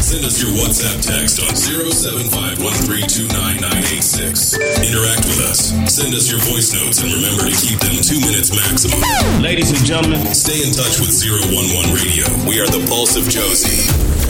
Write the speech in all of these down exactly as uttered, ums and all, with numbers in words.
Send us your WhatsApp text on zero seven five one three two nine nine eight six. Interact with us. Send us your voice notes and remember to keep them two minutes maximum. Ladies and gentlemen, stay in touch with zero one one Radio. We are the Pulse of Josie.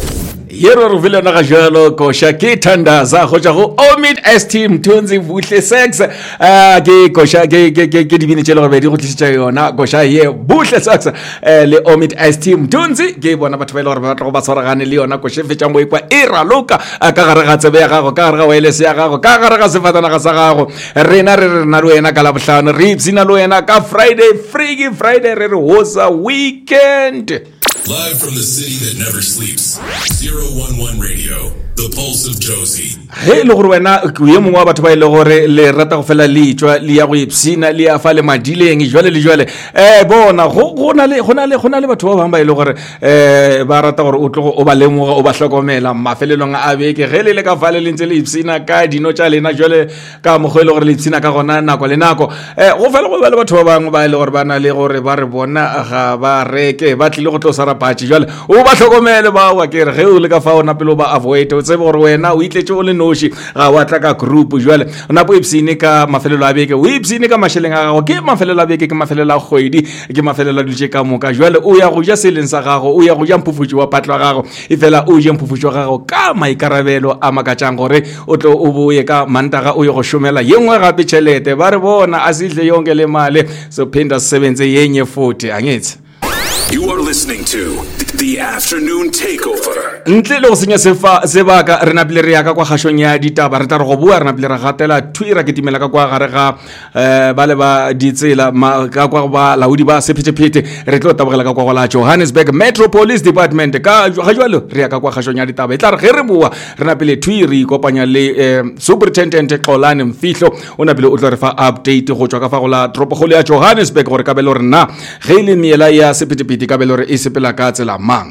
Yero re vile na ga jalo ko sha ke thandaza go ja go Omid S team Mthunzi Buhle Sex ah ke ko sha ke ke ke dibini tshelo go be di go tlisitsa yona go sha ye Buhle Sex le Omid S team Mthunzi ke bona batho ba ile gore ba tla go ba tshwaragane le yona ko shefe mo ikwa era loka ka gare ga tsebe ya gago ka gare ga wireless ya gago ka gare ga sefatana ga sa gago rena re re na le wena ka la bohlano re ipsina le wena ka Friday Freaky Friday re re hosa weekend. Live from the city that never sleeps. zero one one Radio, the Pulse of Josie. Hey, lo gore wena ke ye mongwe wa batho ba ile gore le rata go fela le tswa le ya go ipsina le ya fa le madileng jwale le jwale eh bona go gona le gona le gona le batho ba bang ba ile gore eh ba rata gore o tlo o ba lemoga o ba hlokomela mafelelong a beke ge le le ka fale le ntse le ipsina ka dino tša lena jwale ka mogwele gore le ipsina ka gona nako le nako eh go fela go ba le batho ba bang ba ile gore ba na le gore ba re bona ga ba reke ba tlile go tlosa rapatši jwale o ba hlokomele ba wa ke re ge o le ka fa ona pelo ba avoid o tsebe gore wena o itletse o le noši ga wa tla ka group jwale ona po ipsine ka mafelelo a beke o ipsine ka masheleng a gago ke mafelelo a beke ke mafelelo a kgwedi ke mafelelo a dutse ka moka jwale o ya go ja seleng sa gago o ya go ja mpufutši wa patlo wa gago e fela o je mpufutši wa gago ka maikarabelo a makatšang gore o tlo o boye ka mantaga o ye go šomela ye nngwe gape tšhelete ba re bona a se itle yonke le male sophinda sisebenze yenye futhi angithi. You are listening to The Afternoon Takeover. Ntle le go senya sefa sebaka re na bile re ya ka kwa gashong ya ditaba re tla re go bua re na bile re gatela twira ke timela ka kwa gare ga eh ba le ba ditsela ka kwa ba laudi ba sephethephethe re tlo tabogela ka kwa go la Johannesburg Metro Police Department ka ga jwalo re ya ka kwa gashong ya ditaba e tla re ge re bua re na bile twiri kopanya le Superintendent Xolani Mfihlo o na bile o tla re fa update go tswa ka fa go la tropogolo ya Johannesburg gore ka belo re na ge le miela ya sephethephethe ka belo re e sepela ka tsela mang.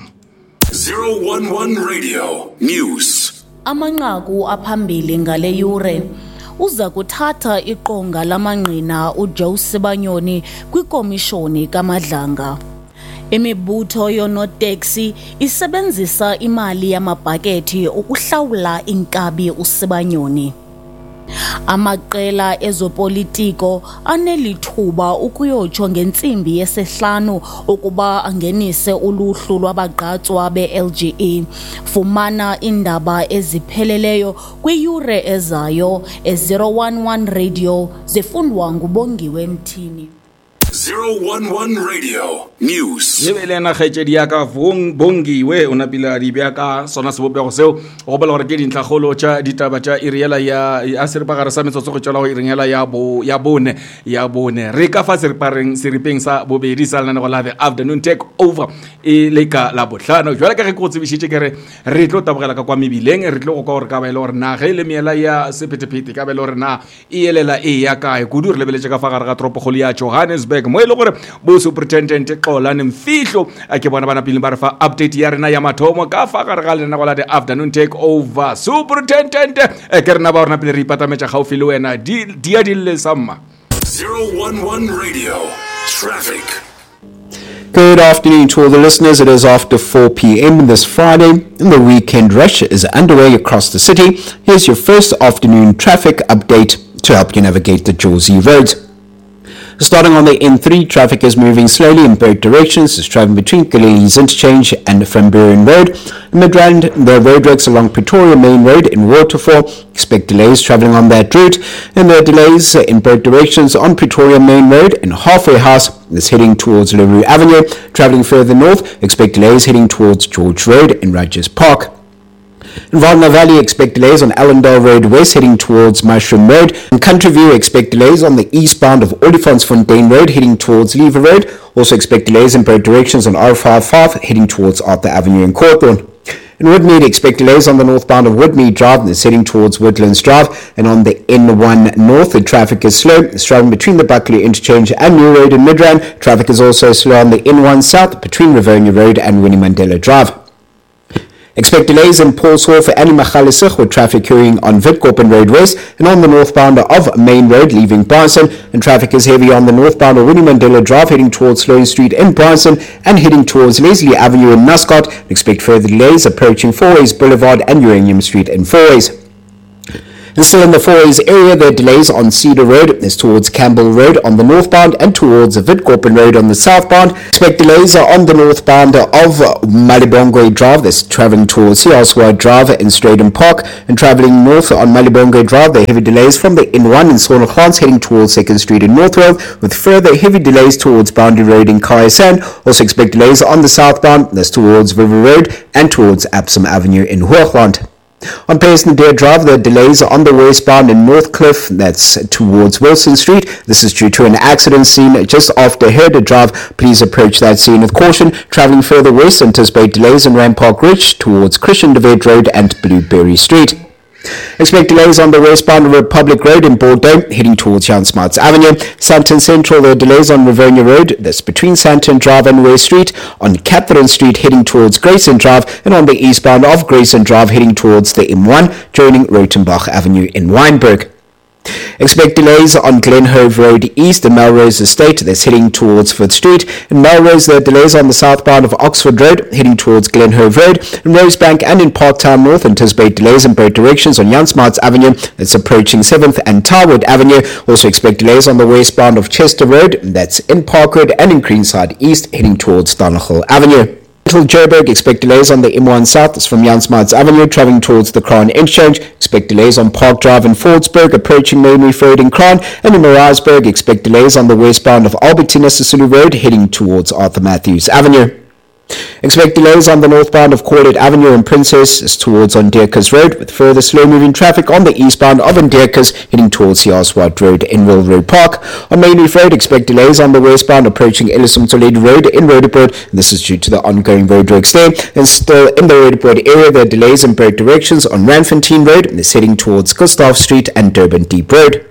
zero one one Radio News. Amanqaku aphambili ngale yure uza kuthatha iqonga lamangqina uJoe Sibanyoni kwikomishoni kaMadlanga. Imibutho yonoteksi isebenzisa imali yamabhakethi ukuhlawula inkabi uSibanyoni. Amaqela ezopolitiko anelithuba ukuyotsho ngentsimbi yesihlanu ukuba angenise uluhlu lwabagqatswa be-L G E. Fumana indaba ezipheleleyo kwiyure ezayo e-zero one one Radio zifundwa ngubongiwe Mthini. zero one one Radio News. Yebele na kgetšedi ya ka bongiwe o napila di bja ka sona sebopego seo go bola gore ke dintlhagolo tša ditaba tša iriela ya a seripagare sa metsotso go tšwela go iriela ya bo ya bone ya bone re ka fa seripareng seripeng sa bobedi sa lena go la the afternoon take over e le ka la bohlano jwale ka ge go tsebišitše ke re re tlo tabogela ka kwa mebileng re tlo go ka gore ka ba ile gore na ge le meela ya sephethephethe ka ba ile gore na e elela e ya kae kudu re lebeletše ka fa gare ga tropogolo ya Johannesburg mo ile gore bo Superintendent Xolani Mfihlo a ke bona bana pele ba re fa update ya rena ya mathomo ka fa gare ga lena go la the afternoon take over. Superintendent e ke rena ba rena pele re ipatametša gaufi le wena di dia di le samma. zero one one Radio Traffic. Good afternoon to all the listeners. It is after four p.m. this Friday and the weekend rush is underway across the city. Here's your first afternoon traffic update to help you navigate the Josie roads. Starting on the N three, traffic is moving slowly in both directions. It's traveling between Galilees Interchange and Van Buren Road. In Midrand, the roadworks along Pretoria Main Road in Waterfall. Expect delays traveling on that route. And there are delays in both directions on Pretoria Main Road in Halfway House. It's heading towards Leroux Avenue. Traveling further north, expect delays heading towards George Road in Rogers Park. In Wagner Valley, expect delays on Allendale Road West heading towards Mushroom Road. In Country View, expect delays on the eastbound of Olifantsfontein Road heading towards Lever Road. Also expect delays in both directions on R fifty-five heading towards Arthur Avenue in Cawthorne. In Woodmead, expect delays on the northbound of Woodmead Drive that's heading towards Woodlands Drive. And on the N one North, the traffic is slow. It's traveling between the Buckley Interchange and New Road in Midrand. Traffic is also slow on the N one South between Rivonia Road and Winnie Mandela Drive. Expect delays in Paulshof and Magaliesig with traffic queuing on Witkoppen Road West and on the northbound of Main Road leaving Brighton, and traffic is heavy on the northbound of Winnie Mandela Drive heading towards Sloane Street in Brighton and heading towards Leslie Avenue in Muscat. Expect further delays approaching Fourways Boulevard and Uranium Street in Fourways. And still in the Fourways area, there are delays on Cedar Road is towards Campbell Road on the northbound and towards Witkoppen Road on the southbound. Expect delays on the northbound of Malibongwe Drive that's travelling towards Siaswa Drive in Straydon Park, and travelling north on Malibongwe Drive, there are heavy delays from the N one in Sonneglans heading towards second Street in Northwell, with further heavy delays towards Boundary Road in Kayasan. Also expect delays on the southbound that's towards River Road and towards Absam Avenue in Hoogland. On Pace-Nadir Drive, there are delays on the westbound in Northcliffe, that's towards Wilson Street. This is due to an accident scene just after Herder Drive. Please approach that scene with caution. Travelling further west, anticipate delays on Rampart Ridge towards Christian de Wet Road and Blueberry Street. Expect delays on the westbound Republic Road in Bordeaux, heading towards Jan Smuts Avenue. Sandton Central, there are delays on Rivernia Road, that's between Sandton Drive and West Street. On Catherine Street, heading towards Grayson Drive, and on the eastbound of Grayson Drive, heading towards the M one, joining Rotenbach Avenue in Wynberg. Expect delays on Glenhove Road East and Melrose Estate, that's heading towards Fifth Street. In Melrose, there are delays on the southbound of Oxford Road, heading towards Glenhove Road. In Rosebank and in Parktown North, anticipate delays in both directions on Jan Smuts Avenue, that's approaching seventh and Tarwood Avenue. Also expect delays on the westbound of Chester Road, that's in Parkwood, and in Greenside East, heading towards Donegal Avenue. Until Joburg, expect delays on the M one South, that's from Jan Smuts Avenue, travelling towards the Crown Exchange. Expect delays on Park Drive in Fordsburg, approaching Main Road in Crown. And in Maritzburg, expect delays on the westbound of Albertina Sisulu Road, heading towards Arthur Matthews Avenue. Expect delays on the northbound of Corlett Avenue in Princess towards Ondeerkus Road, with further slow-moving traffic on the eastbound of Ondeerkus heading towards Siaswat Road in Railroad Park. On Mainleaf Road, expect delays on the westbound approaching Ellison Toledo Road in Roodepoort, and this is due to the ongoing roadworks there. And still in the Roodepoort area, there are delays in both directions on Ranfontein Road, and this heading towards Gustav Street and Durban Deep Road.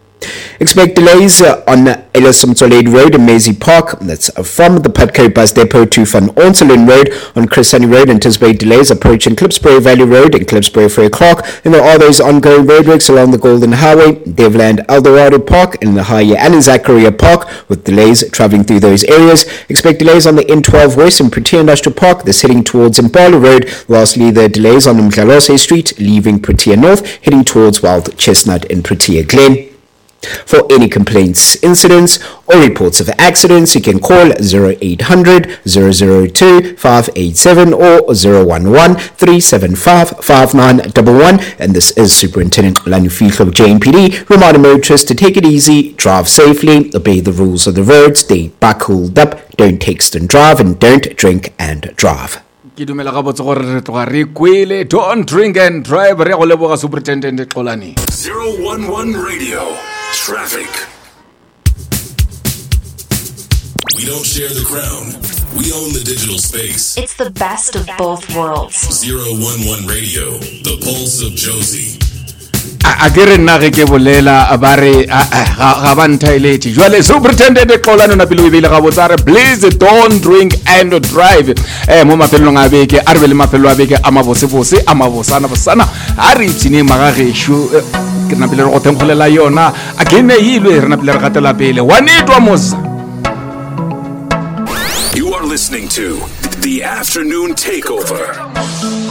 Expect delays uh, on Ellison Toledo Road in Maisie Park, that's uh, from the Putco Bus Depot to Van Onselen Road. On Christiani Road, anticipate delays approaching Klipsbury Valley Road and Klipsbury Fair Clark. And there are those ongoing roadworks along the Golden Highway, Devland Eldorado Park, and the Haya and in Zachariah Park, with delays travelling through those areas. Expect delays on the N twelve West in Protea Industrial Park, that's heading towards Impala Road. Lastly, there are delays on Mklalose Street, leaving Protea North, heading towards Wild Chestnut in Protea Glen. For any complaints, incidents, or reports of accidents, you can call zero eight hundred, zero zero two, five eight seven or zero one one, three seven five, five nine one one. And this is Superintendent Xolani Fihlo of J N P D, reminding motorists to take it easy, drive safely, obey the rules of the road, stay buckled up, don't text and drive, and don't drink and drive. Ke dumela ga botse gore re tloga re kwele don't drink and drive re go leboga Superintendent Xolani. zero one one Radio Traffic. We don't share the crown. We own the digital space. It's the best of both worlds. zero one one Radio, the pulse of Josie. A ke re nna ge ke bolela ba re ga ba nthaeletse jwale Superintendent Xolani na pele o ile ga botsa re please don't drink and drive eh mo mafelong a beke a re be le mafelo a beke a mabose bose a mabosana bosana a re itsine magagesho ke na pele re go thenkgolela yona a ke ne ilwe re na pele re gatela pele wa netwa mosa. You are listening to The Afternoon Takeover.